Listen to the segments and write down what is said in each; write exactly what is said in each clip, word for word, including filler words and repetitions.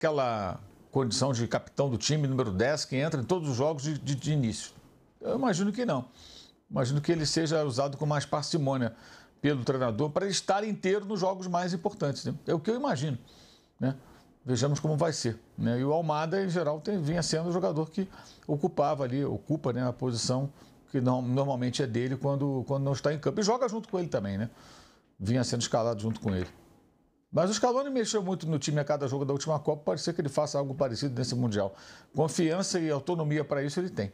aquela condição de capitão do time, número dez, que entra em todos os jogos de, de, de início. Eu imagino que não. Imagino que ele seja usado com mais parcimônia pelo treinador para estar inteiro nos jogos mais importantes. Né? É o que eu imagino. Né? Vejamos como vai ser. Né? E o Almada, em geral, tem, vinha sendo o jogador que ocupava ali, ocupa, né, a posição que não, normalmente é dele quando, quando não está em campo. E joga junto com ele também, né? Vinha sendo escalado junto com ele. Mas o Scaloni mexeu muito no time a cada jogo da última Copa, pode ser que ele faça algo parecido nesse Mundial. Confiança e autonomia para isso ele tem.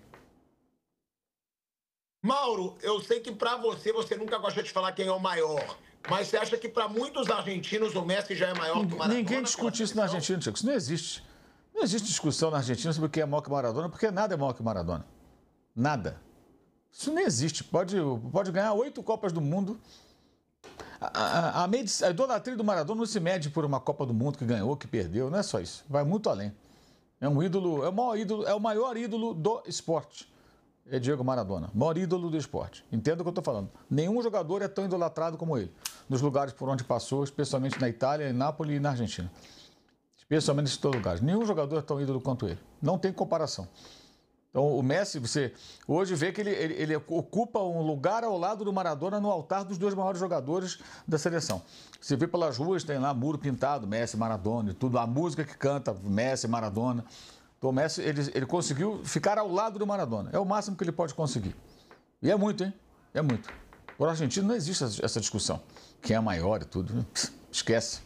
Mauro, eu sei que para você, você nunca gosta de falar quem é o maior, mas você acha que para muitos argentinos o Messi já é maior que o Maradona? Ninguém discute isso na Argentina, Chico. Isso não existe. Não existe discussão na Argentina sobre quem é maior que o Maradona, porque nada é maior que o Maradona. Nada. Isso não existe. Pode, pode ganhar oito Copas do Mundo. A, a, a, medic... a idolatria do Maradona não se mede por uma Copa do Mundo que ganhou, que perdeu. Não é só isso. Vai muito além. É um ídolo, é o maior ídolo, é o maior ídolo do esporte. É Diego Maradona, maior ídolo do esporte. Entenda o que eu estou falando. Nenhum jogador é tão idolatrado como ele, nos lugares por onde passou, especialmente na Itália, em Nápoles e na Argentina. Especialmente em todos os lugares. Nenhum jogador é tão ídolo quanto ele. Não tem comparação. Então, o Messi, você hoje vê que ele, ele, ele ocupa um lugar ao lado do Maradona no altar dos dois maiores jogadores da seleção. Você vê pelas ruas, tem lá muro pintado, Messi, Maradona e tudo. A música que canta, Messi, Maradona. Então, o Messi, ele, ele conseguiu ficar ao lado do Maradona. É o máximo que ele pode conseguir. E é muito, hein? É muito. Por argentino não existe essa discussão. Quem é maior e tudo. Esquece.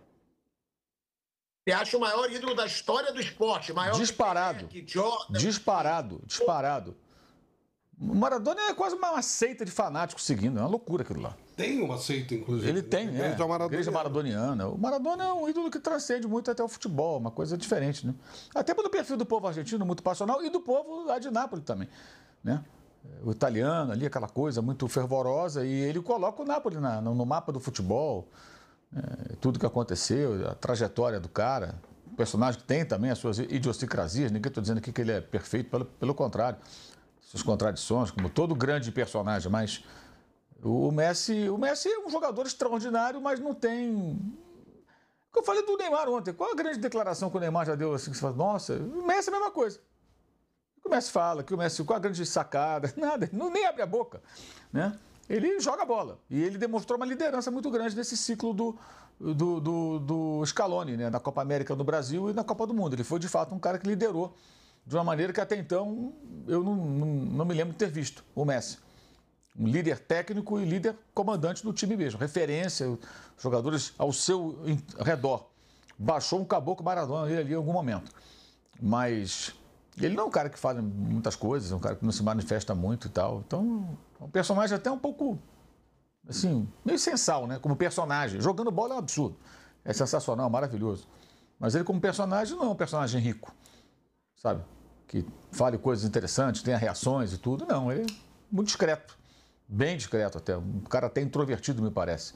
Você acha o maior ídolo da história do esporte? Maior disparado. Que Jordan. Disparado. Disparado. O Maradona é quase uma seita de fanáticos seguindo. É uma loucura aquilo lá. Tem uma seita, inclusive. Ele tem, né? Igreja Maradoniana. Igreja Maradoniana. O Maradona é um ídolo que transcende muito até o futebol, uma coisa diferente, né? Até pelo perfil do povo argentino, muito passional, e do povo lá de Nápoles também, né? O italiano ali, aquela coisa muito fervorosa, e ele coloca o Nápoles na, no mapa do futebol, é, tudo que aconteceu, a trajetória do cara, o personagem que tem também as suas idiosincrasias, ninguém está dizendo aqui que ele é perfeito, pelo, pelo contrário, suas contradições, como todo grande personagem, mas o Messi, o Messi é um jogador extraordinário, mas não tem... Eu falei do Neymar ontem, qual a grande declaração que o Neymar já deu assim, que você fala, nossa, o Messi é a mesma coisa. O Messi fala, que o Messi, qual a grande sacada, nada, não, nem abre a boca, né? Ele joga a bola, e ele demonstrou uma liderança muito grande nesse ciclo do, do, do, do Scaloni, né? Na Copa América no Brasil e na Copa do Mundo. Ele foi, de fato, um cara que liderou de uma maneira que até então eu não, não, não me lembro de ter visto o Messi. Um líder técnico e líder comandante do time mesmo. Referência, jogadores ao seu redor. Baixou um caboclo Maradona ali, ali em algum momento. Mas ele não é um cara que fala muitas coisas, é um cara que não se manifesta muito e tal. Então, é um personagem até um pouco, assim, meio sensal, né? Como personagem. Jogando bola é um absurdo. É sensacional, maravilhoso. Mas ele como personagem não é um personagem rico, sabe? Que fale coisas interessantes, tenha reações e tudo. Não, ele é muito discreto. Bem discreto até. Um cara até introvertido, me parece.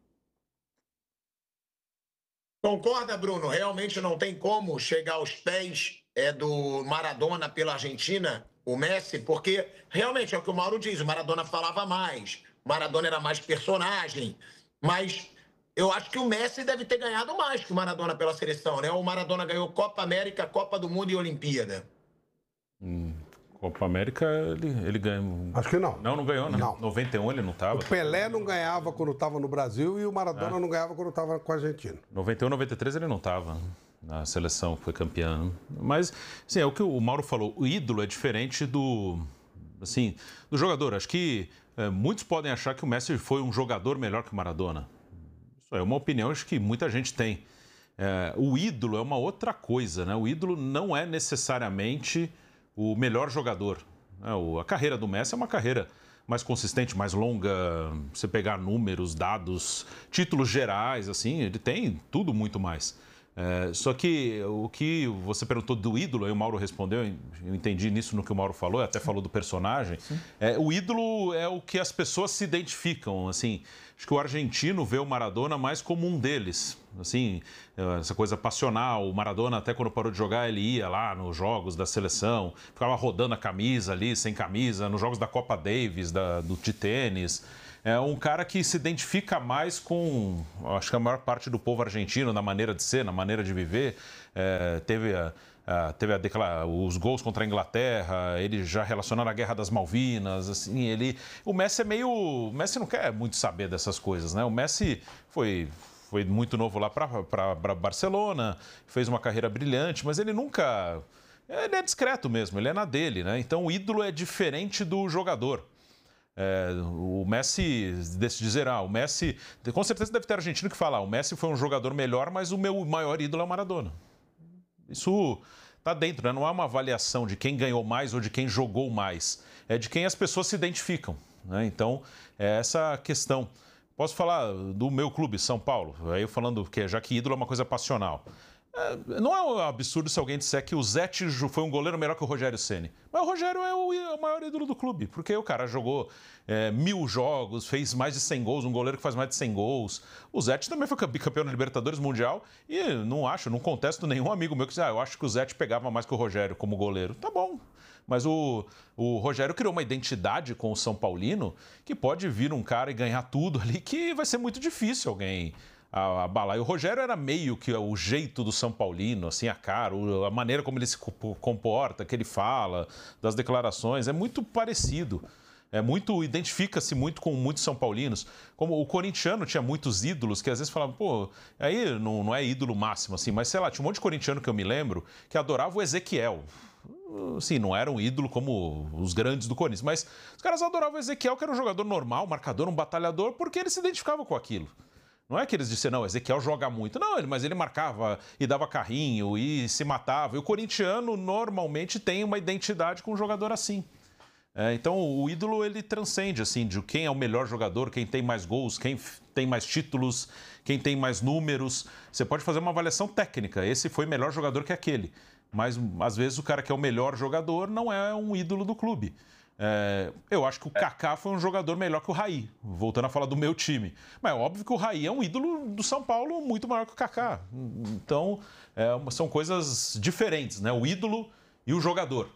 Concorda, Bruno? Realmente não tem como chegar aos pés é, do Maradona pela Argentina, o Messi, porque realmente é o que o Mauro diz, o Maradona falava mais, o Maradona era mais personagem, mas eu acho que o Messi deve ter ganhado mais que o Maradona pela seleção, né? O Maradona ganhou Copa América, Copa do Mundo e Olimpíada. Hum. Copa América, ele, ele ganhou. Acho que não. Não, não ganhou, né? Não. noventa e um ele não estava. O Pelé não ganhava quando estava no Brasil e o Maradona é. não ganhava quando estava com a Argentina. noventa e um, noventa e três ele não estava na seleção, foi campeão. Mas, assim, é o que o Mauro falou, o ídolo é diferente do, assim, do jogador. Acho que é, muitos podem achar que o Messi foi um jogador melhor que o Maradona. Isso é uma opinião, acho que muita gente tem. É, o ídolo é uma outra coisa, né? O ídolo não é necessariamente o melhor jogador. A carreira do Messi é uma carreira mais consistente, mais longa. Você pegar números, dados, títulos gerais, assim, ele tem tudo muito mais. É, só que o que você perguntou do ídolo, aí o Mauro respondeu, eu entendi nisso no que o Mauro falou, até falou do personagem. É, o ídolo é o que as pessoas se identificam, assim. Acho que o argentino vê o Maradona mais como um deles, assim, essa coisa passional. O Maradona, até quando parou de jogar, ele ia lá nos jogos da seleção, ficava rodando a camisa ali, sem camisa, nos jogos da Copa Davis, da, do de tênis. é um cara que se identifica mais com, acho que a maior parte do povo argentino, na maneira de ser, na maneira de viver. É, teve a, a, teve a declara, os gols contra a Inglaterra, ele já relacionando a Guerra das Malvinas, assim, ele... O Messi é meio... O Messi não quer muito saber dessas coisas, né? O Messi foi... Foi muito novo lá para Barcelona, fez uma carreira brilhante, mas ele nunca... Ele é discreto mesmo, ele é na dele, né? Então o ídolo é diferente do jogador. É, o Messi, deixa dizer, ah, o Messi... Com certeza deve ter argentino que fala, ah, o Messi foi um jogador melhor, mas o meu maior ídolo é o Maradona. Isso está dentro, né? Não é uma avaliação de quem ganhou mais ou de quem jogou mais. É de quem as pessoas se identificam, né? Então, é essa a questão. Posso falar do meu clube, São Paulo, aí eu falando que já que ídolo é uma coisa passional. É, não é um absurdo se alguém disser que o Zete foi um goleiro melhor que o Rogério Ceni. Mas o Rogério é o, é o maior ídolo do clube, porque o cara jogou é, mil jogos, fez mais de cem gols, um goleiro que faz mais de cem gols. O Zete também foi bicampeão na Libertadores Mundial e não acho, não contesto nenhum amigo meu que diz, ah, eu acho que o Zete pegava mais que o Rogério como goleiro. Tá bom. Mas o, o Rogério criou uma identidade com o São Paulino que pode vir um cara e ganhar tudo ali que vai ser muito difícil alguém abalar. E o Rogério era meio que o jeito do São Paulino, assim, a cara, a maneira como ele se comporta, que ele fala, das declarações, é muito parecido. É muito, identifica-se muito com muitos São Paulinos. Como o corintiano tinha muitos ídolos que às vezes falavam, pô, aí não, não é ídolo máximo, assim, mas sei lá, tinha um monte de corintiano que eu me lembro que adorava o Ezequiel. Sim, não era um ídolo como os grandes do Corinthians, mas os caras adoravam o Ezequiel, que era um jogador normal, marcador, um batalhador, porque ele se identificava com aquilo. Não é que eles disseram, não, Ezequiel joga muito. Não, mas ele marcava e dava carrinho e se matava. E o corintiano normalmente tem uma identidade com um jogador assim. É, então o ídolo ele transcende assim, de quem é o melhor jogador, quem tem mais gols, quem tem mais títulos, quem tem mais números. Você pode fazer uma avaliação técnica, esse foi melhor jogador que aquele. Mas, às vezes, o cara que é o melhor jogador não é um ídolo do clube. É, eu acho que o Kaká foi um jogador melhor que o Raí, voltando a falar do meu time. Mas é óbvio que o Raí é um ídolo do São Paulo muito maior que o Kaká. Então, é, são coisas diferentes, né? O ídolo e o jogador.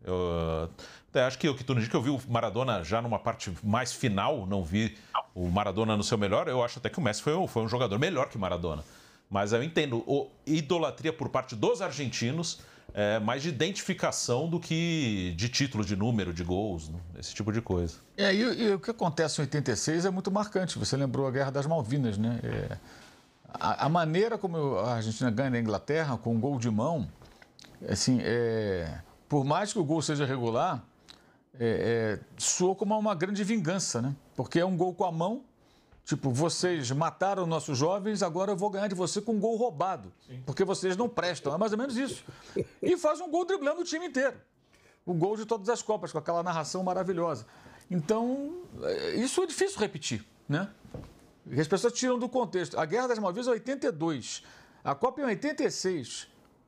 Eu até acho que o que tu não diz que eu vi o Maradona já numa parte mais final, não vi o Maradona no seu melhor, eu acho até que o Messi foi um, foi um jogador melhor que o Maradona. Mas eu entendo, o, idolatria por parte dos argentinos é mais de identificação do que de título, de número, de gols, né? Esse tipo de coisa. É, e, e o que acontece em oitenta e seis é muito marcante. Você lembrou a Guerra das Malvinas, né? É, a, a maneira como a Argentina ganha da Inglaterra, com um gol de mão, assim, é, por mais que o gol seja regular, é, é, soa como uma grande vingança, né? Porque é um gol com a mão. Tipo, vocês mataram nossos jovens, agora eu vou ganhar de você com um gol roubado. Sim. Porque vocês não prestam. É mais ou menos isso. E faz um gol driblando o time inteiro. O gol de todas as Copas, com aquela narração maravilhosa. Então, isso é difícil repetir, né? As pessoas tiram do contexto. A Guerra das Malvinas é oitenta e dois. A Copa é em oitenta e seis.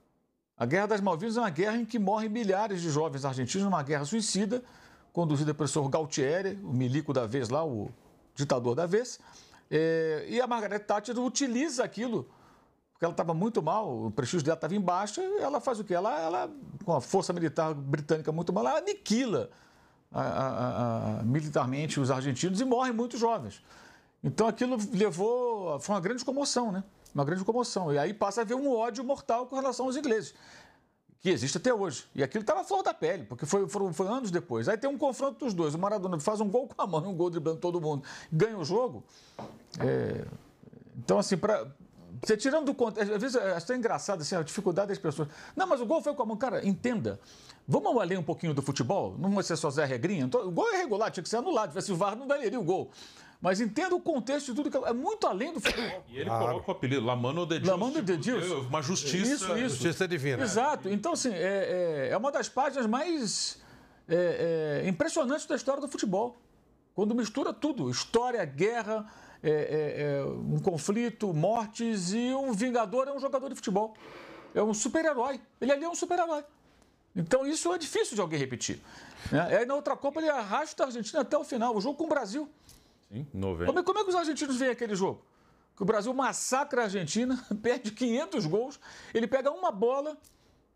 A Guerra das Malvinas é uma guerra em que morrem milhares de jovens argentinos, uma guerra suicida, conduzida pelo senhor Galtieri, o milico da vez lá, o ditador da vez, é, e a Margaret Thatcher utiliza aquilo, porque ela estava muito mal, o prestígio dela estava em baixa, ela faz o quê? Ela, ela, com a força militar britânica muito mal, ela aniquila a, a, a, militarmente os argentinos e morrem muitos jovens. Então aquilo levou, foi uma grande comoção, né? Uma grande comoção. E aí passa a haver um ódio mortal com relação aos ingleses, que existe até hoje. E aquilo estava à flor da pele, porque foi, foi, foi anos depois. Aí tem um confronto dos dois. O Maradona faz um gol com a mão, um gol driblando todo mundo, ganha o jogo. É... Então, assim, para você tirando do contexto, às vezes é até engraçado assim, a dificuldade das pessoas. Não, mas o gol foi com a mão. Cara, entenda. Vamos além um pouquinho do futebol? Não vai ser só Zé Regrinha? Então, o gol é regular, tinha que ser anulado. Se tivesse o V A R, não valeria o gol. Mas entenda o contexto de tudo, que é muito além do futebol. E ele claro. coloca o apelido, La Mano de Deus. La Mano de Deus. Uma justiça. Isso, isso. Justiça divina. Exato. Então, assim, é, é, é uma das páginas mais é, é, impressionantes da história do futebol. Quando mistura tudo. História, guerra, é, é, é, um conflito, mortes e um vingador é um jogador de futebol. É um super-herói. Ele ali é um super-herói. Então, isso é difícil de alguém repetir. Né? Aí, na outra Copa, ele arrasta a Argentina até o final. O jogo com o Brasil. Sim, noventa. Como, como é que os argentinos veem aquele jogo? Que o Brasil massacra a Argentina, perde quinhentos gols, ele pega uma bola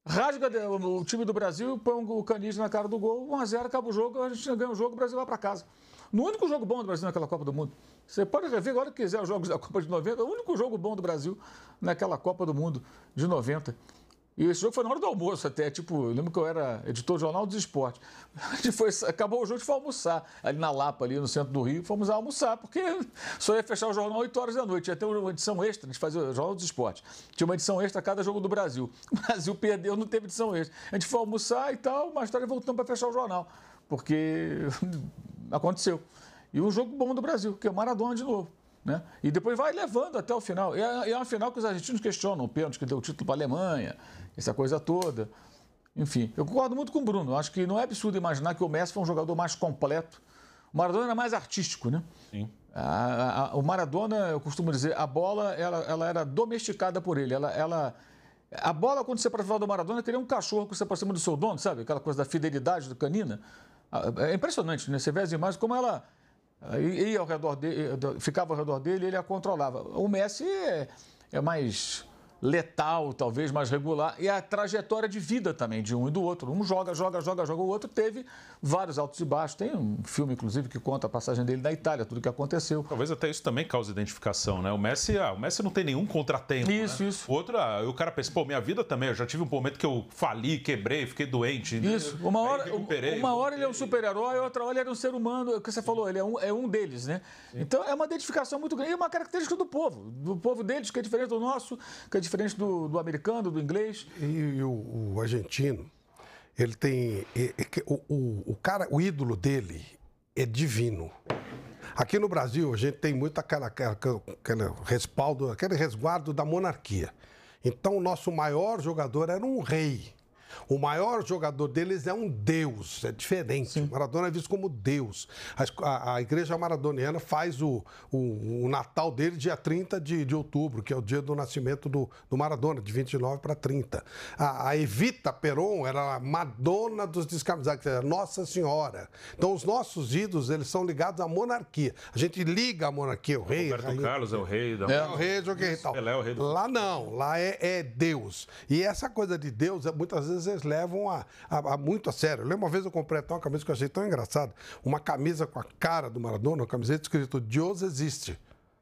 rasga o time do Brasil, põe o Canizzi na cara do gol, um a zero, acaba o jogo, a gente ganha o jogo, o Brasil vai para casa. No único jogo bom do Brasil naquela Copa do Mundo. Você pode rever agora que quiser os jogos da Copa de noventa, o único jogo bom do Brasil naquela Copa do Mundo de noventa. E esse jogo foi na hora do almoço até, tipo, eu lembro que eu era editor do Jornal dos Esportes. A gente foi, acabou o jogo e foi almoçar, ali na Lapa, ali no centro do Rio, fomos almoçar, porque só ia fechar o jornal oito horas da noite, ia ter uma edição extra, a gente fazia o Jornal dos Esportes. Tinha uma edição extra a cada jogo do Brasil. O Brasil perdeu, não teve edição extra. A gente foi almoçar e tal, mais tarde voltamos para fechar o jornal, porque aconteceu. E um jogo bom do Brasil, que é o Maradona de novo. Né? E depois vai levando até o final. E é, é uma final que os argentinos questionam, o pênalti que deu o título para a Alemanha, essa coisa toda. Enfim, eu concordo muito com o Bruno. Eu acho que não é absurdo imaginar que o Messi foi um jogador mais completo. O Maradona era mais artístico, né? Sim. A, a, o Maradona, eu costumo dizer, a bola ela, ela era domesticada por ele. Ela, ela, a bola, quando você para falar do Maradona, queria um cachorro que você aproxima do seu dono, sabe? Aquela coisa da fidelidade do canina. É impressionante, né? Você vê as imagens, como ela ia ao redor dele, ficava ao redor dele e ele a controlava. O Messi é, é mais letal, talvez, mais regular, e a trajetória de vida também de um e do outro. Um joga, joga, joga, joga, o outro teve vários altos e baixos. Tem um filme, inclusive, que conta a passagem dele na Itália, tudo o que aconteceu. Talvez até isso também cause identificação, né? O Messi, ah, o Messi não tem nenhum contratempo, Isso, né? isso. O outro, ah, o cara pensa, pô, minha vida também, eu já tive um momento que eu fali, quebrei, fiquei doente. Isso, uma hora, uma hora ele é um super-herói, outra hora ele é um ser humano, é o que você falou, ele é um, é um deles, né? Sim. Então é uma identificação muito grande, e uma característica do povo, do povo deles, que é diferente do nosso, que é diferente do, do americano, do inglês. E, e o, o argentino, ele tem... É, é, o, o, o cara, o ídolo dele é divino. Aqui no Brasil, a gente tem muito aquela, aquela, aquele respaldo, aquele resguardo da monarquia. Então, o nosso maior jogador era um rei. O maior jogador deles é um deus, é diferente. Sim. O Maradona é visto como deus. A, a, a igreja maradoniana faz o, o, o Natal dele dia trinta de, de outubro, que é o dia do nascimento do, do Maradona, de vinte e nove para trinta. A, a Evita Peron era a Madonna dos descamisados, que era Nossa Senhora. Então, os nossos ídolos, eles são ligados à monarquia. A gente liga à monarquia, o rei... Roberto Carlos é o rei da... É o rei, joguei e tal. Pelé é o rei do... Lá não, lá é, é Deus. E essa coisa de Deus, muitas vezes eles levam a, a, a muito a sério. Eu lembro uma vez eu comprei até uma camisa que eu achei tão engraçada, uma camisa com a cara do Maradona, uma camiseta escrito Deus existe.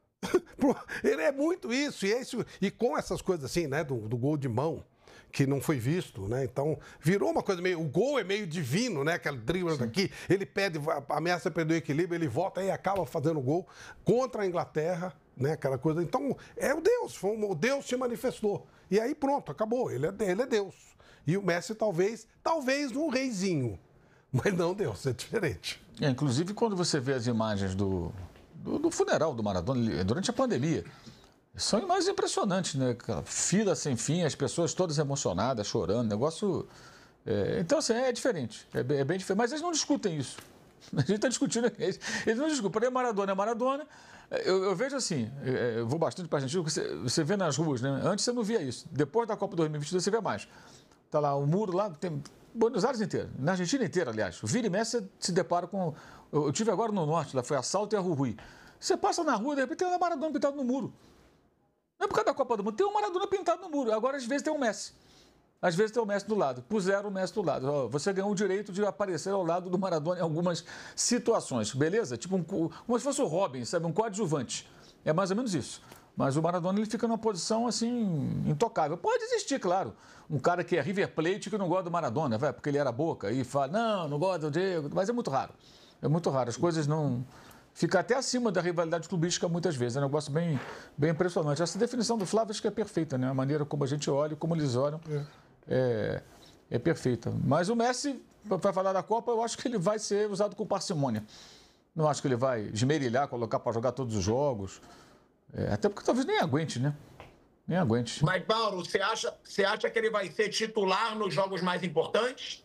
Ele é muito isso e, é isso, e com essas coisas assim, né, do, do gol de mão, que não foi visto, né? Então, virou uma coisa meio... O gol é meio divino, né? Aquele drible daqui, ele pede, ameaça perder o equilíbrio, ele volta e acaba fazendo gol contra a Inglaterra, né? Aquela coisa. Então, é o Deus, foi um, o Deus se manifestou. E aí pronto, acabou, ele é, ele é Deus. E o Messi talvez, talvez um reizinho, mas não Deus, é diferente. É, inclusive, quando você vê as imagens do, do, do funeral do Maradona durante a pandemia, são imagens impressionantes, né? Aquela fila sem fim, as pessoas todas emocionadas, chorando, negócio... É, então, assim, é diferente, é bem, é bem diferente. Mas eles não discutem isso. A gente está discutindo isso. Eles não discutem. Porém, Maradona é Maradona. Eu, eu vejo assim, eu vou bastante para a Argentina, você, você vê nas ruas, né? Antes você não via isso. Depois da Copa dois mil e vinte e dois você vê mais. Está lá o muro lá, tem Buenos Aires inteiro, na Argentina inteira, aliás. Vira e mexe, você se depara com... Eu, eu tive agora no norte, lá foi a Salto e a Jujuy. Você passa na rua, de repente tem um Maradona pintado no muro. Não é por causa da Copa do Mundo, tem um Maradona pintado no muro. Agora, às vezes, tem um Messi. Às vezes tem o Messi do lado. Puseram o Messi do lado. Você ganhou o direito de aparecer ao lado do Maradona em algumas situações, beleza? Tipo, um, como se fosse o Robin, sabe? Um coadjuvante. É mais ou menos isso. Mas o Maradona, ele fica numa posição, assim, intocável. Pode existir, claro, um cara que é River Plate que não gosta do Maradona, vai, porque ele era Boca, e fala, não, não gosta do Diego, mas é muito raro. É muito raro. As coisas não... Fica até acima da rivalidade clubística muitas vezes. É um negócio bem, bem impressionante. Essa definição do Flávio acho que é perfeita, né? A maneira como a gente olha, como eles olham, é, é, é perfeita. Mas o Messi, para falar da Copa, eu acho que ele vai ser usado com parcimônia. Não acho que ele vai esmerilhar, colocar para jogar todos os jogos. É, até porque talvez nem aguente, né? Nem aguente. Mas, Paulo, você acha, você acha que ele vai ser titular nos jogos mais importantes?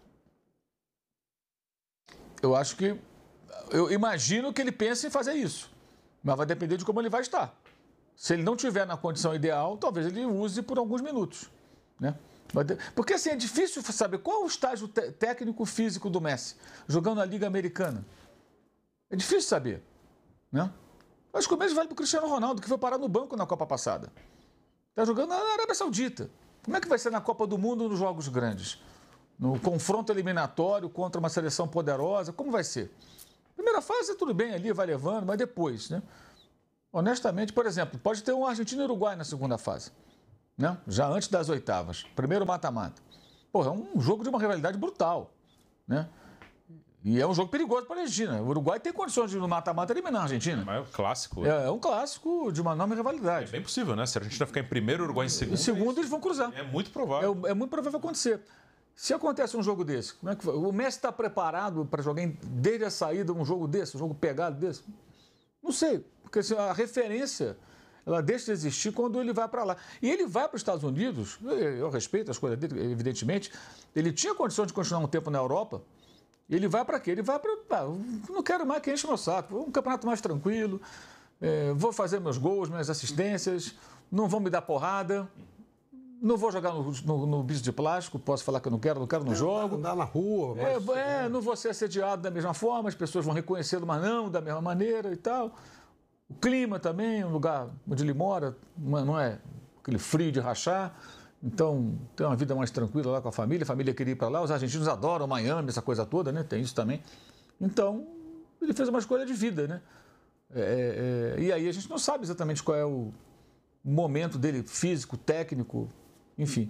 Eu acho que... Eu imagino que ele pense em fazer isso. Mas vai depender de como ele vai estar. Se ele não estiver na condição ideal, talvez ele use por alguns minutos, né? Porque, assim, é difícil saber qual é o estágio técnico físico do Messi jogando na Liga Americana. É difícil saber, né? Acho que o mesmo vale para o Cristiano Ronaldo, que foi parar no banco na Copa passada. Está jogando na Arábia Saudita. Como é que vai ser na Copa do Mundo nos jogos grandes? No confronto eliminatório contra uma seleção poderosa, como vai ser? Primeira fase, tudo bem ali, vai levando, mas depois, né? Honestamente, por exemplo, pode ter um Argentina e Uruguai na segunda fase, né? Já antes das oitavas. Primeiro mata-mata. Porra, é um jogo de uma rivalidade brutal, né? E é um jogo perigoso para a Argentina. O Uruguai tem condições de no mata-mata eliminar a Argentina. Mas é um clássico. É, é um clássico de uma enorme rivalidade. É bem possível, né? Se a Argentina ficar em primeiro, o Uruguai em segundo. Em segundo, eles vão cruzar. É muito provável. É, é muito provável acontecer. Se acontece um jogo desse, como é que foi? O Messi está preparado para jogar em, desde a saída um jogo desse, um jogo pegado desse? Não sei, porque assim, a referência ela deixa de existir quando ele vai para lá. E ele vai para os Estados Unidos, eu, eu respeito a escolha dele, evidentemente, ele tinha condições de continuar um tempo na Europa, ele vai para quê? Ele vai para... Ah, não quero mais que enche meu saco, um campeonato mais tranquilo, é, vou fazer meus gols, minhas assistências, não vão me dar porrada... Não vou jogar no, no, no bicho de plástico, posso falar que eu não quero, não quero no jogo. Andar na rua. Mas... É, é, não vou ser assediado da mesma forma, as pessoas vão reconhecê-lo, mas não da mesma maneira e tal. O clima também, o lugar onde ele mora, não é aquele frio de rachar. Então, tem uma vida mais tranquila lá com a família, a família queria ir para lá. Os argentinos adoram Miami, essa coisa toda, né? Tem isso também. Então, ele fez uma escolha de vida, né? É, é, e aí a gente não sabe exatamente qual é o momento dele físico, técnico, enfim.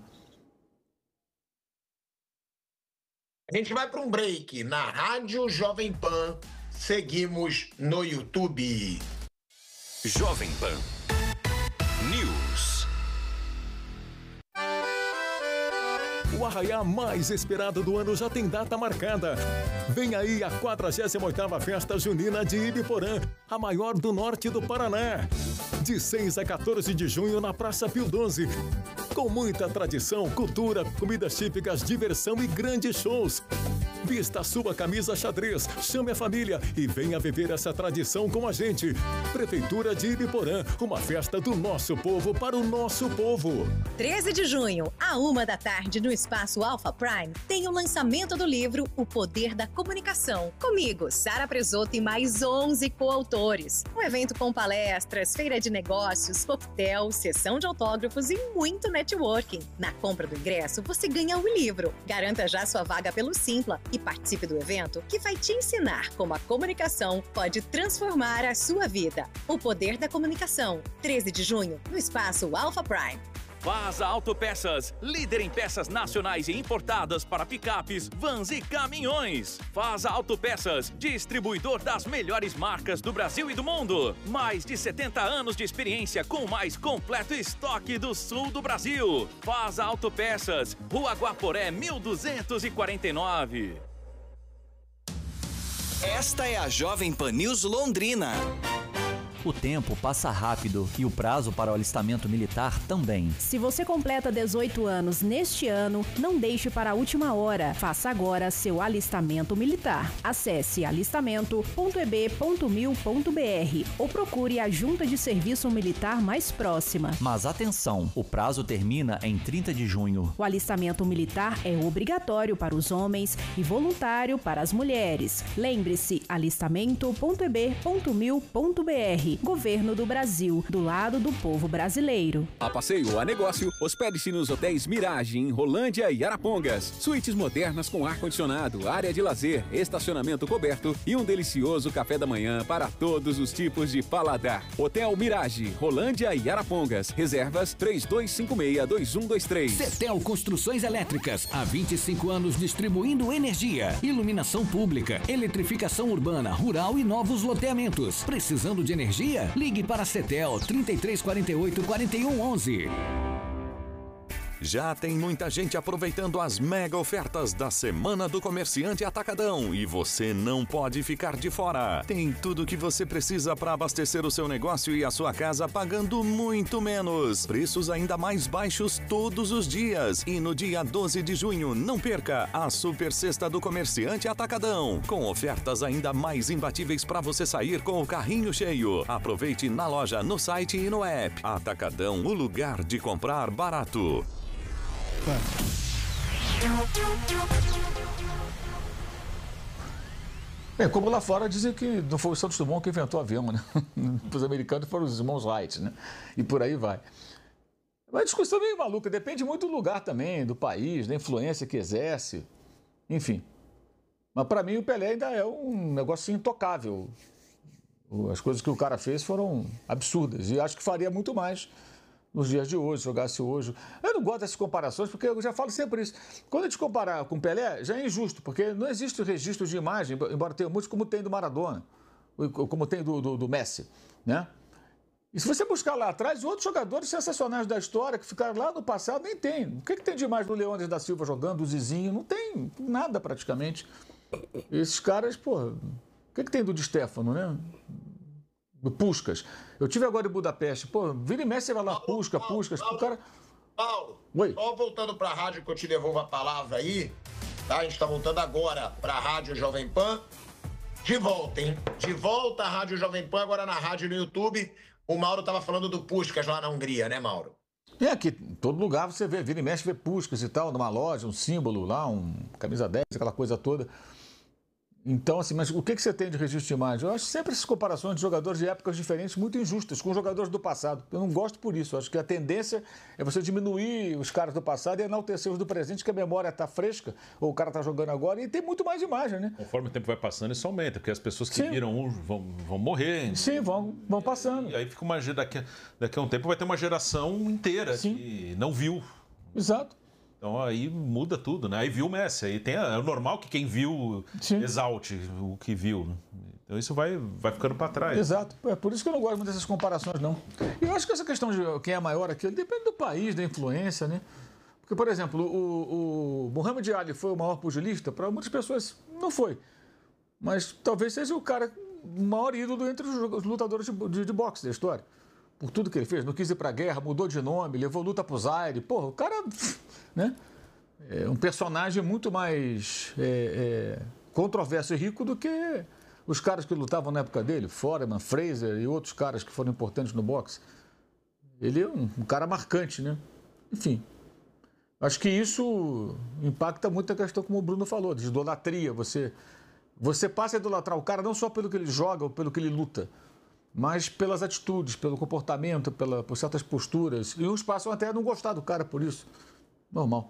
A gente vai para um break na Rádio Jovem Pan. Seguimos no YouTube. Jovem Pan News. O arraiá mais esperado do ano já tem data marcada. Vem aí a quadragésima oitava Festa Junina de Ibiporã, a maior do norte do Paraná. De seis a quatorze de junho na Praça Pio doze. Com muita tradição, cultura, comidas típicas, diversão e grandes shows. Vista a sua camisa xadrez, chame a família e venha viver essa tradição com a gente. Prefeitura de Ibiporã, uma festa do nosso povo para o nosso povo. treze de junho, à uma da tarde, no Espaço Alpha Prime, tem o lançamento do livro O Poder da Comunicação. Comigo, Sara Presoto e mais onze coautores. Um evento com palestras, feira de negócios, coquetel, sessão de autógrafos e muito networking. Na compra do ingresso, você ganha o livro. Garanta já sua vaga pelo Simpla e participe do evento que vai te ensinar como a comunicação pode transformar a sua vida. O Poder da Comunicação, treze de junho, no Espaço Alpha Prime. Vaza Autopeças, líder em peças nacionais e importadas para picapes, vans e caminhões. Vaza Autopeças, distribuidor das melhores marcas do Brasil e do mundo. Mais de setenta anos de experiência com o mais completo estoque do sul do Brasil. Vaza Autopeças, Rua Guaporé, mil duzentos e quarenta e nove. Esta é a Jovem Pan News Londrina. O tempo passa rápido e o prazo para o alistamento militar também. Se você completa dezoito anos neste ano, não deixe para a última hora. Faça agora seu alistamento militar. Acesse alistamento ponto e b ponto mil ponto b r ou procure a Junta de Serviço Militar mais próxima. Mas atenção, o prazo termina em trinta de junho. O alistamento militar é obrigatório para os homens e voluntário para as mulheres. Lembre-se, alistamento ponto e b ponto mil ponto b r. Governo do Brasil, do lado do povo brasileiro. A passeio a negócio, hospede-se nos hotéis Mirage, em Rolândia e Arapongas. Suítes modernas com ar-condicionado, área de lazer, estacionamento coberto e um delicioso café da manhã para todos os tipos de paladar. Hotel Mirage, Rolândia e Arapongas. Reservas três dois cinco seis, dois um dois três. Cetel Construções Elétricas, há vinte e cinco anos distribuindo energia, iluminação pública, eletrificação urbana, rural e novos loteamentos. Precisando de energia? Ligue para a Cetel trinta e três quarenta e oito, quarenta e um onze. Já tem muita gente aproveitando as mega ofertas da Semana do Comerciante Atacadão e você não pode ficar de fora. Tem tudo o que você precisa para abastecer o seu negócio e a sua casa pagando muito menos. Preços ainda mais baixos todos os dias. E no dia doze de junho, não perca a Super Sexta do Comerciante Atacadão, com ofertas ainda mais imbatíveis para você sair com o carrinho cheio. Aproveite na loja, no site e no app. Atacadão, o lugar de comprar barato. É, como lá fora dizem que não foi o Santos Dumont que inventou o avião, né? Os americanos foram os irmãos Wright, né? E por aí vai. Uma discussão meio maluca, depende muito do lugar também, do país, da influência que exerce, enfim. Mas para mim o Pelé ainda é um negócio intocável. As coisas que o cara fez foram absurdas e acho que faria muito mais nos dias de hoje, jogasse hoje. Eu não gosto dessas comparações porque eu já falo sempre isso. Quando a gente comparar com o Pelé, já é injusto, porque não existe registro de imagem, embora tenha muitos como tem do Maradona, como tem do, do, do Messi, né? E se você buscar lá atrás, outros jogadores sensacionais da história que ficaram lá no passado, nem tem. O que, que tem de mais do Leônidas da Silva jogando, do Zizinho? Não tem nada praticamente. Esses caras, pô, o que, que tem do Di Stéfano, né? Do Puskás. Eu tive agora em Budapeste, pô, vira e mexe, você vai lá, Puskás, Puskás, o cara... Paulo, Oi. Só voltando para a rádio que eu te devolvo a palavra aí, tá? A gente está voltando agora para a Rádio Jovem Pan. De volta, hein? De volta à Rádio Jovem Pan, agora na rádio no YouTube. O Mauro estava falando do Puskás lá na Hungria, né, Mauro? É, que em todo lugar você vê, vira e mexe, vê Puskás e tal, numa loja, um símbolo lá, um camisa dez, aquela coisa toda. Então, assim, mas o que, que você tem de registro de imagem? Eu acho sempre essas comparações de jogadores de épocas diferentes muito injustas com jogadores do passado. Eu não gosto por isso. Eu acho que a tendência é você diminuir os caras do passado e enaltecer os do presente, que a memória está fresca, ou o cara está jogando agora, e tem muito mais imagem, né? Conforme o tempo vai passando, isso aumenta, porque as pessoas que Sim. viram um vão, vão morrer. Sim, vão, vão passando. E aí fica uma daqui, daqui a um tempo vai ter uma geração inteira Sim. que não viu. Exato. Então aí muda tudo, né? Aí viu o Messi, aí tem a, é normal que quem viu Sim. exalte o que viu. Né? Então isso vai, vai ficando para trás. Exato. É por isso que eu não gosto muito dessas comparações, não. E eu acho que essa questão de quem é maior aqui, depende do país, da influência, né? Porque, por exemplo, o, o Muhammad Ali foi o maior pugilista? Para muitas pessoas não foi. Mas talvez seja o cara, o maior ídolo entre os lutadores de, de, de boxe da história. Por tudo que ele fez. Não quis ir pra guerra, mudou de nome, levou luta pro Zaire. Porra, o cara, né? É um personagem muito mais é, é, controverso e rico do que os caras que lutavam na época dele. Foreman, Fraser e outros caras que foram importantes no boxe. Ele é um, um cara marcante, né? Enfim. Acho que isso impacta muito a questão, como o Bruno falou, de idolatria. Você, você passa a idolatrar o cara não só pelo que ele joga ou pelo que ele luta, mas pelas atitudes, pelo comportamento, pela, por certas posturas. E uns passam até a não gostar do cara por isso. Normal.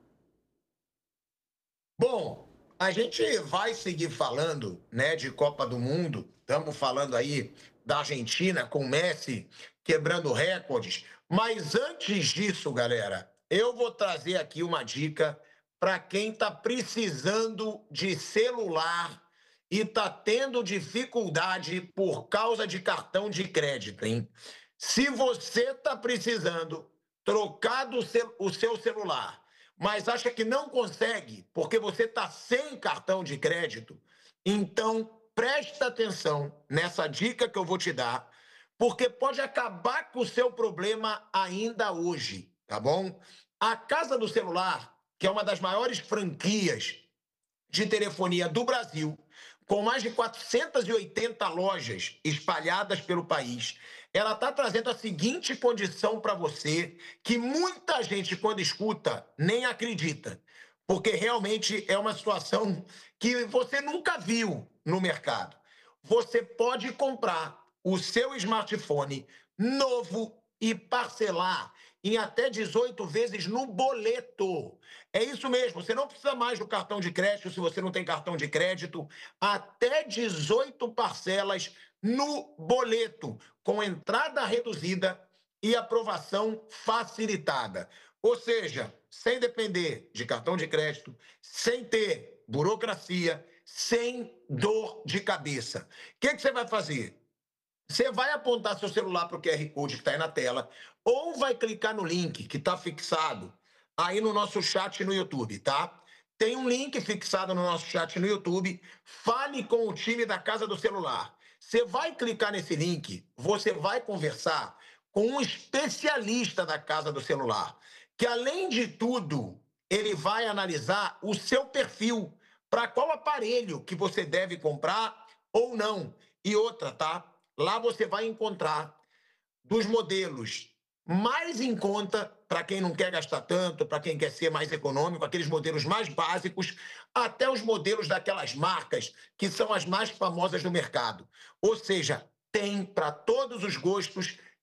Bom, a gente vai seguir falando, né, de Copa do Mundo. Estamos falando aí da Argentina com o Messi quebrando recordes. Mas antes disso, galera, eu vou trazer aqui uma dica para quem está precisando de celular e está tendo dificuldade por causa de cartão de crédito, hein? Se você está precisando trocar do cel- o seu celular, mas acha que não consegue porque você está sem cartão de crédito, então presta atenção nessa dica que eu vou te dar, porque pode acabar com o seu problema ainda hoje, tá bom? A Casa do Celular, que é uma das maiores franquias de telefonia do Brasil, com mais de quatrocentas e oitenta lojas espalhadas pelo país, ela está trazendo a seguinte condição para você, que muita gente, quando escuta, nem acredita. Porque realmente é uma situação que você nunca viu no mercado. Você pode comprar o seu smartphone novo e parcelar em até dezoito vezes no boleto. É isso mesmo, você não precisa mais do cartão de crédito se você não tem cartão de crédito. Até dezoito parcelas no boleto, com entrada reduzida e aprovação facilitada. Ou seja, sem depender de cartão de crédito, sem ter burocracia, sem dor de cabeça. O que, que você vai fazer? Você vai apontar seu celular para o Q R Code que está aí na tela, ou vai clicar no link que está fixado aí no nosso chat no YouTube, tá? Tem um link fixado no nosso chat no YouTube. Fale com o time da Casa do Celular. Você vai clicar nesse link, você vai conversar com um especialista da Casa do Celular, que além de tudo, ele vai analisar o seu perfil, para qual aparelho que você deve comprar ou não. E outra, tá? Lá você vai encontrar dos modelos mais em conta, para quem não quer gastar tanto, para quem quer ser mais econômico, aqueles modelos mais básicos, até os modelos daquelas marcas que são as mais famosas do mercado. Ou seja, tem para todos os gostos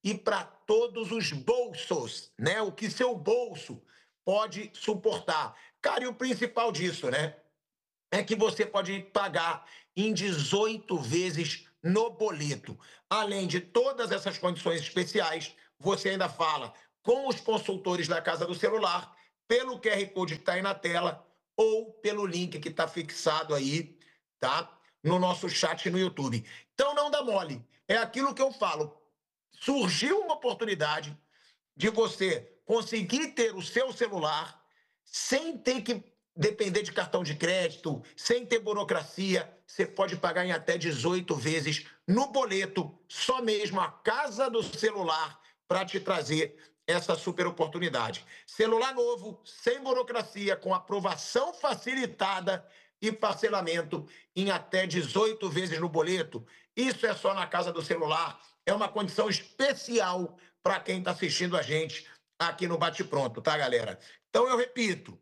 e para todos os bolsos, né? O que seu bolso pode suportar. Cara, e o principal disso, né? É que você pode pagar em dezoito vezes no boleto. Além de todas essas condições especiais, você ainda fala com os consultores da Casa do Celular, pelo Q R Code que está aí na tela ou pelo link que está fixado aí, tá? No nosso chat no YouTube. Então não dá mole. É aquilo que eu falo. Surgiu uma oportunidade de você conseguir ter o seu celular sem ter que depender de cartão de crédito, sem ter burocracia. Você pode pagar em até dezoito vezes no boleto, só mesmo a Casa do Celular para te trazer essa super oportunidade. Celular novo, sem burocracia, com aprovação facilitada e parcelamento em até dezoito vezes no boleto. Isso é só na Casa do Celular. É uma condição especial para quem está assistindo a gente aqui no Bate Pronto, tá, galera? Então, eu repito,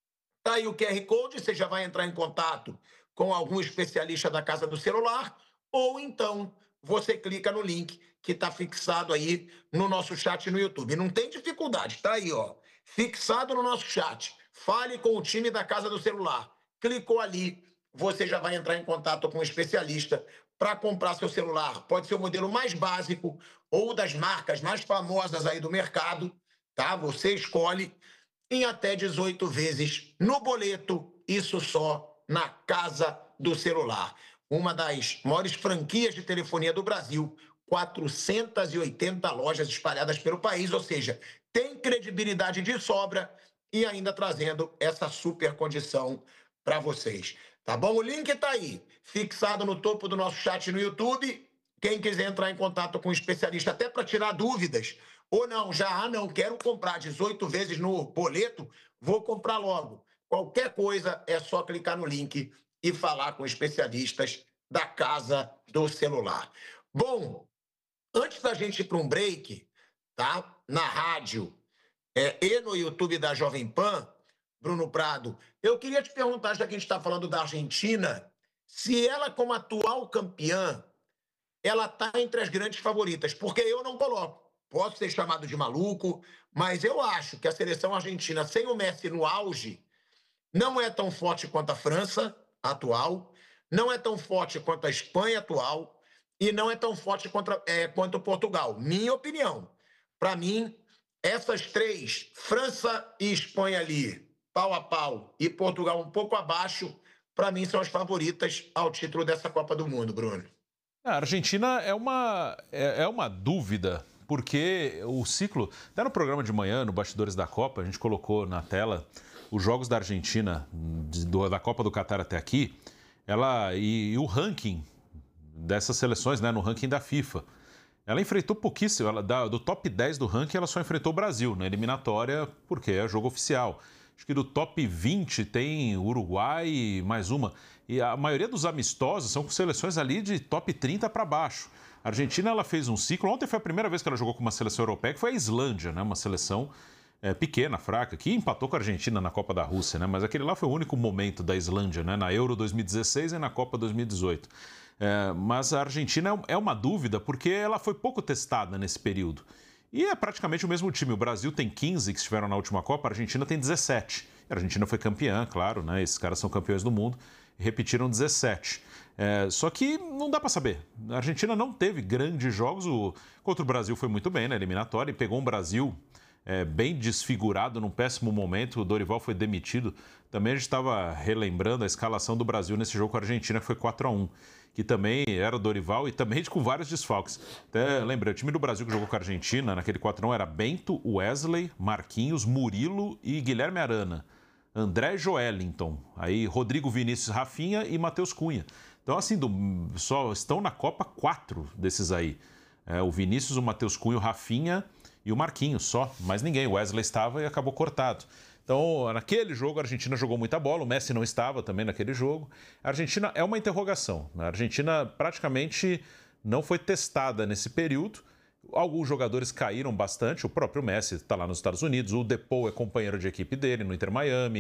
tá aí o Q R Code, você já vai entrar em contato com algum especialista da Casa do Celular, ou então você clica no link que está fixado aí no nosso chat no YouTube. Não tem dificuldade, tá aí, ó, fixado no nosso chat. Fale com o time da Casa do Celular. Clicou ali, você já vai entrar em contato com um especialista para comprar seu celular. Pode ser o modelo mais básico ou das marcas mais famosas aí do mercado, tá? Você escolhe em até dezoito vezes no boleto, isso só na Casa do Celular. Uma das maiores franquias de telefonia do Brasil, quatrocentas e oitenta lojas espalhadas pelo país, ou seja, tem credibilidade de sobra e ainda trazendo essa super condição para vocês. Tá bom? O link está aí, fixado no topo do nosso chat no YouTube. Quem quiser entrar em contato com um especialista até para tirar dúvidas, ou não, já, ah, não, quero comprar dezoito vezes no boleto, vou comprar logo. Qualquer coisa é só clicar no link e falar com especialistas da Casa do Celular. Bom, antes da gente ir para um break, tá? Na rádio é, e no YouTube da Jovem Pan, Bruno Prado, eu queria te perguntar, já que a gente está falando da Argentina, se ela, como atual campeã, ela está entre as grandes favoritas, porque eu não coloco. Posso ser chamado de maluco, mas eu acho que a seleção argentina, sem o Messi no auge, não é tão forte quanto a França atual, não é tão forte quanto a Espanha atual e não é tão forte contra, é, quanto Portugal. Minha opinião. Para mim, essas três, França e Espanha ali, pau a pau, e Portugal um pouco abaixo, para mim são as favoritas ao título dessa Copa do Mundo, Bruno. A Argentina é uma, é, é uma dúvida, porque o ciclo... Até no programa de manhã, no Bastidores da Copa, a gente colocou na tela os jogos da Argentina, de, do, da Copa do Catar até aqui, ela, e, e o ranking dessas seleções, né, no ranking da FIFA. Ela enfrentou pouquíssimo, ela, da, do top dez do ranking, ela só enfrentou o Brasil na eliminatória, porque é jogo oficial. Acho que do top vinte tem Uruguai mais uma. E a maioria dos amistosos são com seleções ali de top trinta para baixo. A Argentina, ela fez um ciclo. Ontem foi a primeira vez que ela jogou com uma seleção europeia, que foi a Islândia, né? Uma seleção é, pequena, fraca, que empatou com a Argentina na Copa da Rússia, né? Mas aquele lá foi o único momento da Islândia, né? Na Euro dois mil e dezesseis e na Copa dois mil e dezoito. É, mas a Argentina é uma dúvida, porque ela foi pouco testada nesse período. E é praticamente o mesmo time. O Brasil tem quinze que estiveram na última Copa, a Argentina tem dezessete. A Argentina foi campeã, claro, né? Esses caras são campeões do mundo e repetiram dezessete. É, só que não dá para saber. A Argentina não teve grandes jogos. O... Contra o Brasil foi muito bem na eliminatória e pegou um Brasil é, bem desfigurado, num péssimo momento. O Dorival foi demitido. Também a gente estava relembrando a escalação do Brasil nesse jogo com a Argentina, que foi quatro a um. Que também era o Dorival e também com vários desfalques. Até lembrei, o time do Brasil que jogou com a Argentina naquele quatro a um era Bento, Wesley, Marquinhos, Murilo e Guilherme Arana. André Joelinton, aí Rodrigo Vinícius, Rafinha e Matheus Cunha. Então, assim, do, só estão na Copa quatro desses aí. É, o Vinícius, o Matheus Cunha, o Rafinha e o Marquinhos só. Mas ninguém, o Wesley estava e acabou cortado. Então, naquele jogo, a Argentina jogou muita bola, o Messi não estava também naquele jogo. A Argentina é uma interrogação. A Argentina praticamente não foi testada nesse período. Alguns jogadores caíram bastante, o próprio Messi está lá nos Estados Unidos, o Depou é companheiro de equipe dele no Inter Miami,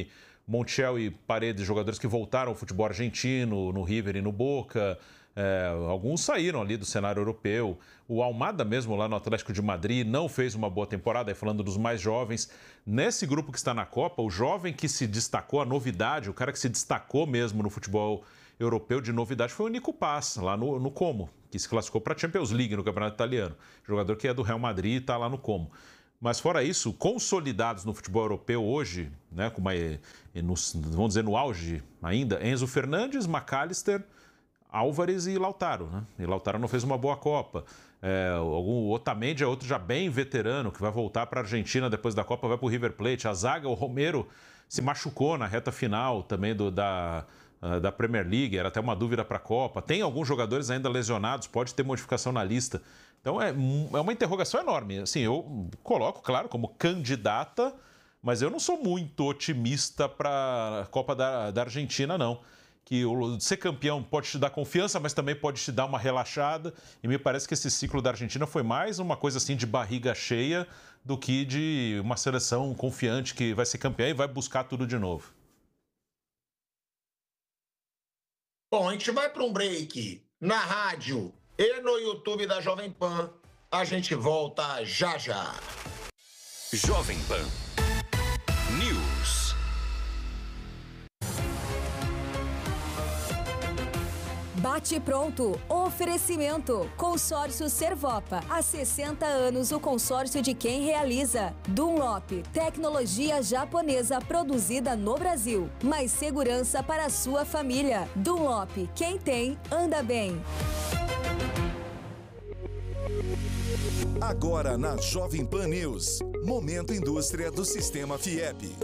Montiel e Paredes, jogadores que voltaram ao futebol argentino, no River e no Boca. É, alguns saíram ali do cenário europeu. O Almada mesmo, lá no Atlético de Madrid, não fez uma boa temporada, aí falando dos mais jovens. Nesse grupo que está na Copa, o jovem que se destacou, a novidade, o cara que se destacou mesmo no futebol europeu de novidade foi o Nico Paz, lá no, no Como, que se classificou para a Champions League no Campeonato Italiano. Jogador que é do Real Madrid e está lá no Como. Mas fora isso, consolidados no futebol europeu hoje, né, com uma, no, vamos dizer no auge ainda, Enzo Fernandes, McAllister, Álvares e Lautaro, né? E Lautaro não fez uma boa Copa. É, o Otamendi é outro já bem veterano, que vai voltar para a Argentina depois da Copa, vai para o River Plate. A zaga, o Romero, se machucou na reta final também do, da, da Premier League, era até uma dúvida para a Copa. Tem alguns jogadores ainda lesionados, pode ter modificação na lista. Então é, é uma interrogação enorme. Assim, eu coloco, claro, como candidata, mas eu não sou muito otimista para a Copa da, da Argentina, não. Que o ser campeão pode te dar confiança, mas também pode te dar uma relaxada. E me parece que esse ciclo da Argentina foi mais uma coisa assim de barriga cheia do que de uma seleção confiante que vai ser campeã e vai buscar tudo de novo. Bom, a gente vai para um break na rádio e no YouTube da Jovem Pan. A gente volta já já. Jovem Pan News. Bate pronto. Oferecimento. Consórcio Servopa. Há sessenta anos o consórcio de quem realiza. Dunlop. Tecnologia japonesa produzida no Brasil. Mais segurança para a sua família. Dunlop. Quem tem, anda bem. Agora na Jovem Pan News. Momento Indústria do Sistema Fiep.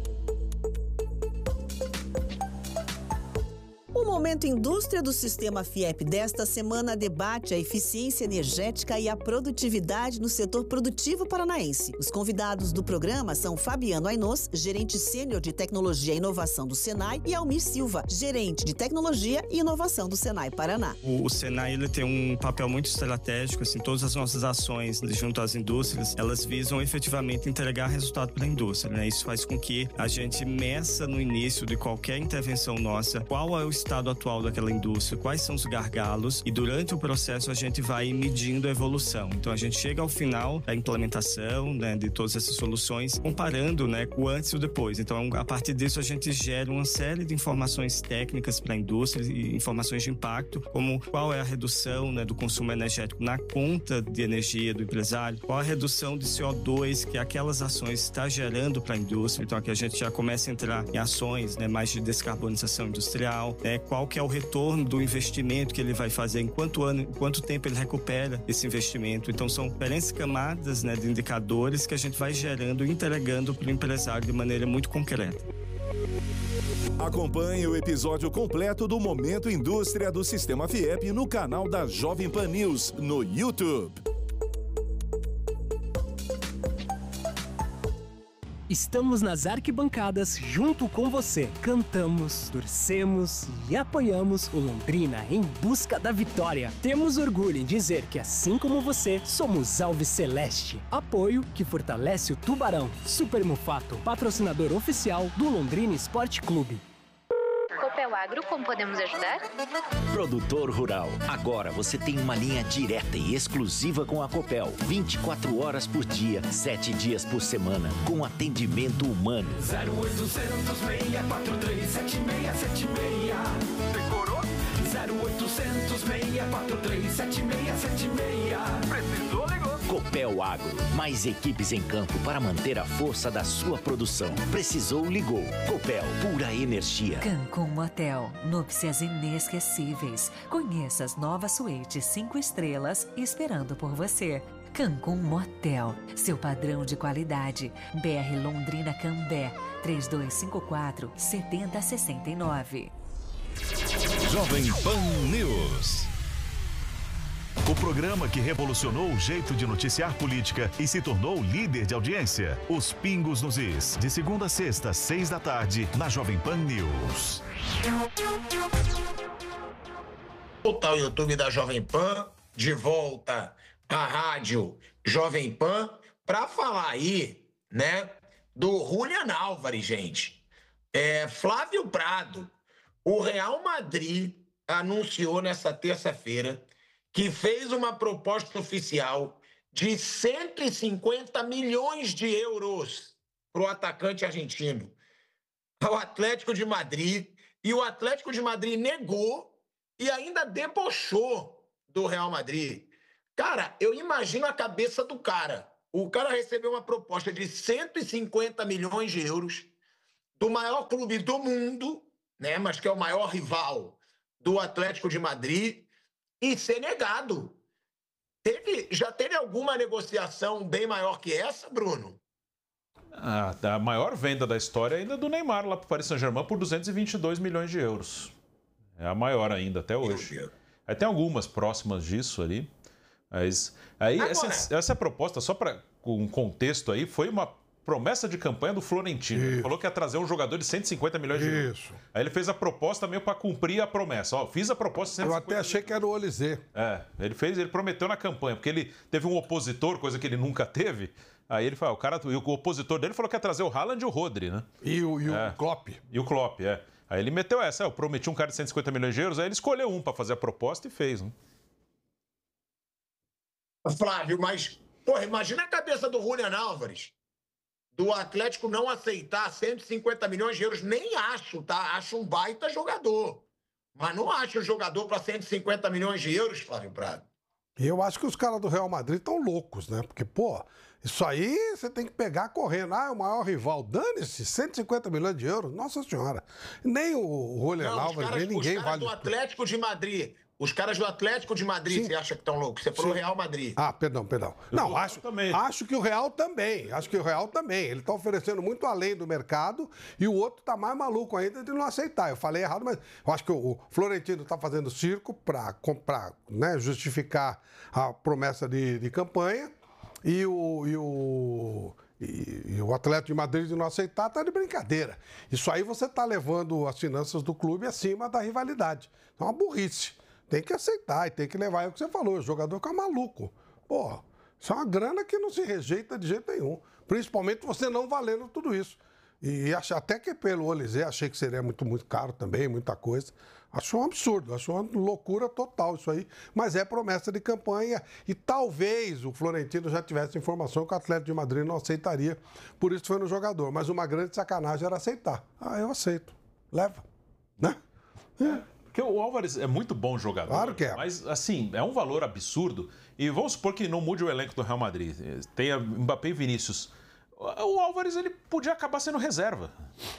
O Momento Indústria do Sistema Fiep desta semana debate a eficiência energética e a produtividade no setor produtivo paranaense. Os convidados do programa são Fabiano Ainós, gerente sênior de Tecnologia e Inovação do Senai, e Almir Silva, gerente de Tecnologia e Inovação do Senai Paraná. O, o Senai ele tem um papel muito estratégico, assim, todas as nossas ações junto às indústrias, elas visam efetivamente entregar resultado para a indústria, né? Isso faz com que a gente meça no início de qualquer intervenção nossa qual é o estado atual daquela indústria, quais são os gargalos, e durante o processo a gente vai medindo a evolução. Então a gente chega ao final da implementação, né, de todas essas soluções, comparando, né, o antes e o depois. Então a partir disso a gente gera uma série de informações técnicas para a indústria e informações de impacto, como qual é a redução, né, do consumo energético na conta de energia do empresário, qual a redução de C O dois que aquelas ações está gerando para a indústria. Então aqui a gente já começa a entrar em ações, né, mais de descarbonização industrial, né, qual que é o retorno do investimento que ele vai fazer, em quanto ano, em quanto tempo ele recupera esse investimento. Então são diferentes camadas, né, de indicadores que a gente vai gerando e entregando para o empresário de maneira muito concreta. Acompanhe o episódio completo do Momento Indústria do Sistema Fiep no canal da Jovem Pan News no YouTube. Estamos nas arquibancadas junto com você. Cantamos, torcemos e apoiamos o Londrina em busca da vitória. Temos orgulho em dizer que, assim como você, somos Alves Celeste. Apoio que fortalece o Tubarão. Super Mufato, patrocinador oficial do Londrina Esporte Clube. Copel Agro, como podemos ajudar? Produtor rural. Agora você tem uma linha direta e exclusiva com a Copel. vinte e quatro horas por dia, sete dias por semana, com atendimento humano. zero oitocentos, seis quatro três, sete seis sete seis. Decorou? zero oitocentos, seis quatro três, sete seis sete seis. Precisou, ligou. Copel Agro. Mais equipes em campo para manter a força da sua produção. Precisou, ligou. Copel, pura energia. Cancún Motel. Núpcias inesquecíveis. Conheça as novas suítes cinco estrelas esperando por você. Cancún Motel. Seu padrão de qualidade. B R Londrina Cambé. três dois cinco quatro, sete zero seis nove. Jovem Pan News. O programa que revolucionou o jeito de noticiar política e se tornou líder de audiência. Os Pingos nos Is. De segunda a sexta, seis da tarde, na Jovem Pan News. Volta ao YouTube da Jovem Pan, de volta à rádio Jovem Pan, para falar aí, né, do Julian Álvares, gente. É, Flávio Prado, o Real Madrid anunciou nessa terça-feira que fez uma proposta oficial de cento e cinquenta milhões de euros para o atacante argentino, ao Atlético de Madrid, e o Atlético de Madrid negou e ainda debochou do Real Madrid. Cara, eu imagino a cabeça do cara. O cara recebeu uma proposta de cento e cinquenta milhões de euros do maior clube do mundo, né, mas que é o maior rival do Atlético de Madrid, e ser negado. Teve, já teve alguma negociação bem maior que essa, Bruno? Ah, a maior venda da história ainda é do Neymar lá para o Paris Saint-Germain por duzentos e vinte e dois milhões de euros. É a maior ainda até hoje. Aí tem algumas próximas disso ali. Mas aí Agora, essa, essa proposta, só para um contexto aí, foi uma promessa de campanha do Florentino. Ele falou que ia trazer um jogador de cento e cinquenta milhões de euros. Isso. Aí ele fez a proposta meio para cumprir a promessa. Ó, fiz a proposta de cento e cinquenta. Eu até achei que era o Olizé. É, ele fez, ele prometeu na campanha, porque ele teve um opositor, coisa que ele nunca teve. Aí ele falou, o cara, o opositor dele falou que ia trazer o Haaland e o Rodri, né? E o, e é. o Klopp. E o Klopp, é. Aí ele meteu essa, eu prometi um cara de cento e cinquenta milhões de euros, aí ele escolheu um para fazer a proposta e fez, né? Flávio, mas, porra, imagina a cabeça do Julián Álvares, do Atlético não aceitar cento e cinquenta milhões de euros. Nem acho, tá? Acho um baita jogador. Mas não acho um jogador para cento e cinquenta milhões de euros, Flávio Prado. Eu acho que os caras do Real Madrid estão loucos, né? Porque, pô, isso aí você tem que pegar correndo. Ah, é o maior rival. Dane-se, cento e cinquenta milhões de euros. Nossa Senhora. Nem o Julián Álvares, nem ninguém vale. Os caras vale. do Atlético de Madrid. Os caras do Atlético de Madrid, Sim. Você acha que estão loucos? Você falou Real Madrid. Ah, perdão, perdão. Não, acho, acho que o Real também. Acho que o Real também. Ele está oferecendo muito além do mercado e o outro está mais maluco ainda de não aceitar. Eu falei errado, mas eu acho que o Florentino está fazendo circo para comprar, né, justificar a promessa de, de campanha e o... E o... E, e o Atlético de Madrid de não aceitar está de brincadeira. Isso aí você está levando as finanças do clube acima da rivalidade. É uma burrice. Tem que aceitar e tem que levar. É o que você falou, o jogador fica maluco. Porra, isso é uma grana que não se rejeita de jeito nenhum. Principalmente você não valendo tudo isso. E acho, até que pelo Olizé achei que seria muito, muito caro também, muita coisa. Acho um absurdo, acho uma loucura total isso aí. Mas é promessa de campanha e talvez o Florentino já tivesse informação que o Atlético de Madrid não aceitaria. Por isso foi no jogador. Mas uma grande sacanagem era aceitar. Ah, eu aceito. Leva. Né? É. Porque o Álvares é muito bom jogador. Claro que é. Mas, assim, é um valor absurdo. E vamos supor que não mude o elenco do Real Madrid. Tenha Mbappé e Vinícius. O Álvares, ele podia acabar sendo reserva.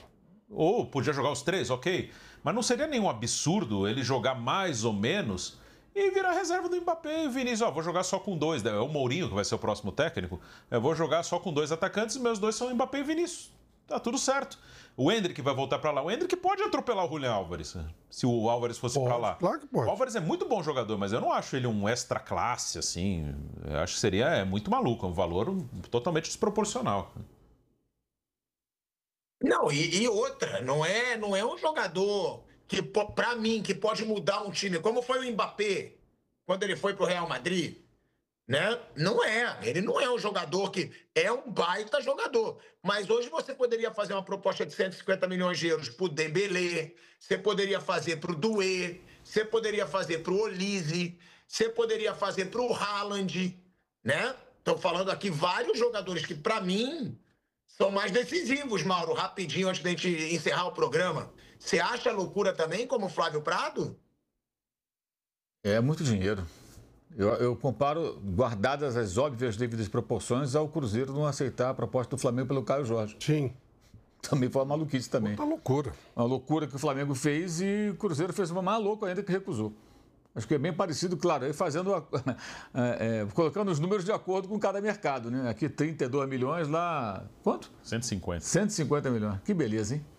Ou podia jogar os três, ok. Mas não seria nenhum absurdo ele jogar mais ou menos e virar reserva do Mbappé e Vinícius. Ó, vou jogar só com dois. É o Mourinho que vai ser o próximo técnico. Eu vou jogar só com dois atacantes e meus dois são Mbappé e Vinícius. Tá tudo certo. O Endrick vai voltar pra lá. O Endrick pode atropelar o Julián Álvares, se o Álvares fosse pode, pra lá. Claro que pode. O Álvares é muito bom jogador, mas eu não acho ele um extra classe, assim. Eu acho que seria é, muito maluco, um valor totalmente desproporcional. Não, e, e outra, não é, não é um jogador que, pra mim, que pode mudar um time, como foi o Mbappé, quando ele foi pro Real Madrid. Né? Não é, ele não é um jogador que é um baita jogador, mas hoje você poderia fazer uma proposta de cento e cinquenta milhões de euros para o Dembélé, você poderia fazer para o Doué, você poderia fazer para o Olise, você poderia fazer para o Haaland, né? Estou falando aqui vários jogadores que para mim são mais decisivos, Mauro, rapidinho antes da gente encerrar o programa. Você acha loucura também, como o Flávio Prado? É muito dinheiro. Eu, eu comparo, guardadas as óbvias devidas proporções, ao Cruzeiro não aceitar a proposta do Flamengo pelo Caio Jorge. Sim. Também foi uma maluquice também. Uma loucura. Uma loucura que o Flamengo fez e o Cruzeiro fez uma mais louca ainda que recusou. Acho que é bem parecido, claro, aí fazendo, a, é, é, colocando os números de acordo com cada mercado, né? Aqui trinta e dois milhões, lá, quanto? cento e cinquenta. cento e cinquenta milhões. Que beleza, hein?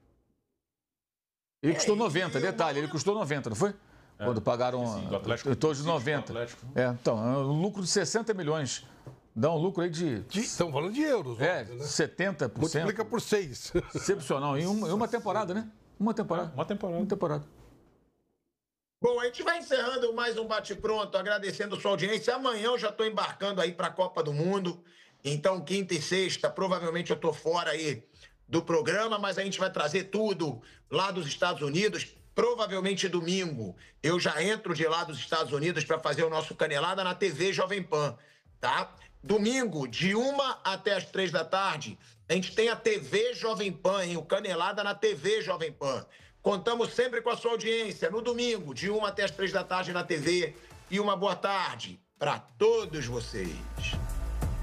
Ele é, custou noventa, detalhe, ele custou noventa, não foi? É, Quando pagaram sim, do Atlético, em torno de noventa. É, então, um lucro de sessenta milhões. Dá um lucro aí de... Estão falando de euros. É, óbvio, né? setenta por cento. Multiplica por seis. Excepcional. Em uma, em uma temporada, né? Uma temporada. Uma temporada. Uma temporada. Bom, a gente vai encerrando mais um Bate-Pronto, agradecendo sua audiência. Amanhã eu já estou embarcando aí para a Copa do Mundo. Então, quinta e sexta, provavelmente eu estou fora aí do programa, mas a gente vai trazer tudo lá dos Estados Unidos. Provavelmente domingo eu já entro de lá dos Estados Unidos para fazer o nosso Canelada na T V Jovem Pan, tá? Domingo, de uma até as três da tarde, a gente tem a T V Jovem Pan, hein? O Canelada na T V Jovem Pan. Contamos sempre com a sua audiência. No domingo, de uma até as três da tarde na T V. E uma boa tarde para todos vocês.